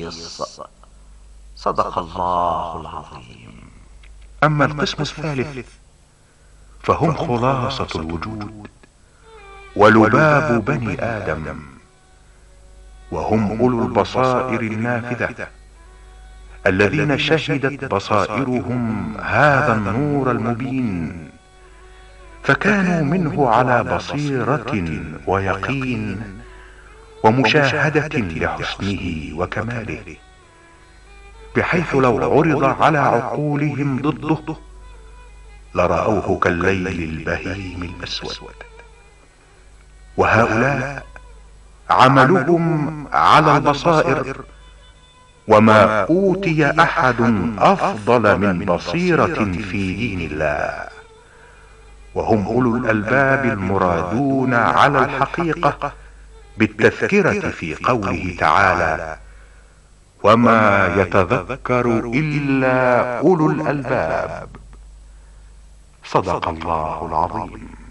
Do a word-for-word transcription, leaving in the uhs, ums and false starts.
النفيس. صدق الله العظيم. أما القسم الثالث فهم خلاصة الوجود ولباب بني آدم، وهم أولو البصائر النافذة الذين شهدت بصائرهم هذا النور المبين، فكانوا منه على بصيرة ويقين ومشاهدة لحسنه وكماله، بحيث لو عرض على عقولهم ضده لرأوه كالليل البهيم الأسود. وهؤلاء عملهم على البصائر، وما أوتي أحد أفضل من بصيرة في دين الله، وهم أولو الألباب المرادون على الحقيقة بالتذكرة في قوله تعالى: وما يتذكر إلا أولو الألباب. صدق الله العظيم.